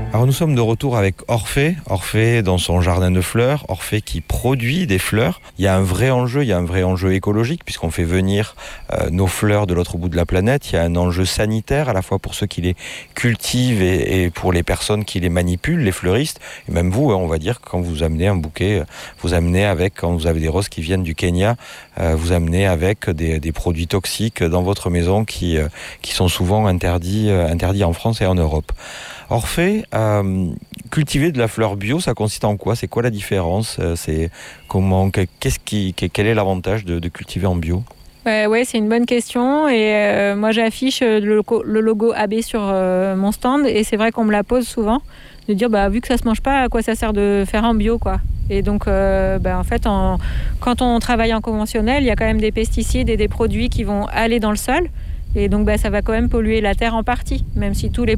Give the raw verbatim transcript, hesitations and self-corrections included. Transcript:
Alors nous sommes de retour avec Orphée, Orphée dans son jardin de fleurs, Orphée qui produit des fleurs. Il y a un vrai enjeu, il y a un vrai enjeu écologique puisqu'on fait venir euh, nos fleurs de l'autre bout de la planète. Il y a un enjeu sanitaire à la fois pour ceux qui les cultivent et, et pour les personnes qui les manipulent, les fleuristes. Et même vous, on va dire, quand vous amenez un bouquet, vous amenez avec, quand vous avez des roses qui viennent du Kenya, euh, vous amenez avec des, des produits toxiques dans votre maison qui, euh, qui sont souvent interdits, euh, interdits en France et en Europe. Orphée, euh, cultiver de la fleur bio, ça consiste en quoi? C'est quoi la différence? C'est comment, qu'est-ce qui, quel est l'avantage de, de cultiver en bio? Ouais, ouais, c'est une bonne question et euh, moi j'affiche le logo, le logo A B sur euh, mon stand et c'est vrai qu'on me la pose souvent de dire bah vu que ça se mange pas, à quoi ça sert de faire en bio quoi. Et donc euh, bah, en fait en, quand on travaille en conventionnel, il y a quand même des pesticides et des produits qui vont aller dans le sol et donc bah, ça va quand même polluer la terre en partie, même si tous les